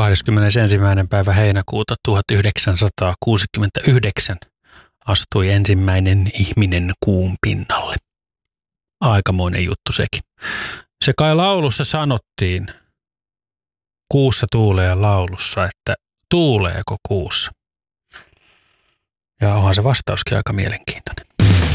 21. päivä heinäkuuta 1969 astui ensimmäinen ihminen kuun pinnalle. Aikamoinen juttu sekin. Se kai laulussa sanottiin, kuussa tuulee laulussa, että tuuleeko kuussa? Ja onhan se vastauskin aika mielenkiintoinen.